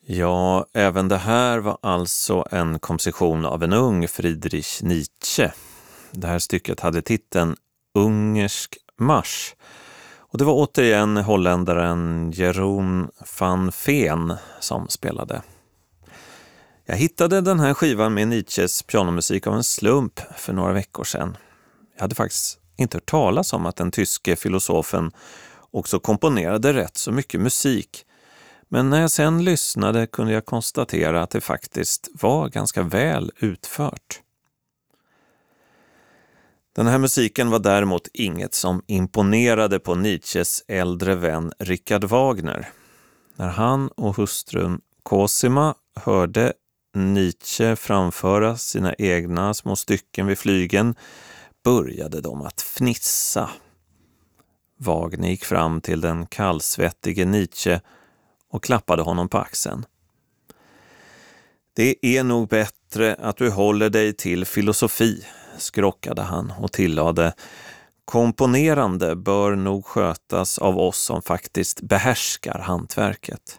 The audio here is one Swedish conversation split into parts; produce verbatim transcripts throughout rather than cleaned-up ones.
Ja, även det här var alltså en komposition av en ung Friedrich Nietzsche. Det här stycket hade titeln Ungersk marsch. Och det var återigen holländaren Jeroen van Veen som spelade. Jag hittade den här skivan med Nietzsches pianomusik av en slump för några veckor sedan. Jag hade faktiskt inte hört talas om att den tyske filosofen också komponerade rätt så mycket musik. Men när jag sen lyssnade kunde jag konstatera att det faktiskt var ganska väl utfört. Den här musiken var däremot inget som imponerade på Nietzsches äldre vän Richard Wagner. När han och hustrun Cosima hörde Nietzsche framföra sina egna små stycken vid flygen började de att fnissa. Wagner gick fram till den kallsvettige Nietzsche och klappade honom på axeln. Det är nog bättre att du håller dig till filosofi, skrockade han och tillade. Komponerande bör nog skötas av oss som faktiskt behärskar hantverket.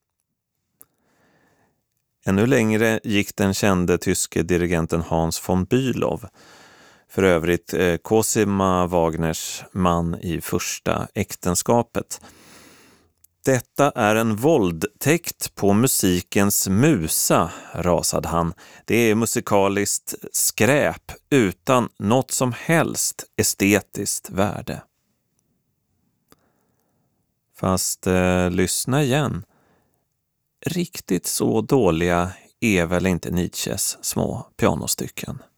Ännu längre gick den kände tyske dirigenten Hans von Bülow, för övrigt eh, Cosima Wagners man i första äktenskapet. Detta är en våldtäkt på musikens musa, rasade han. Det är musikaliskt skräp utan något som helst estetiskt värde. Fast eh, lyssna igen. Riktigt så dåliga är väl inte Nietzsches små pianostycken.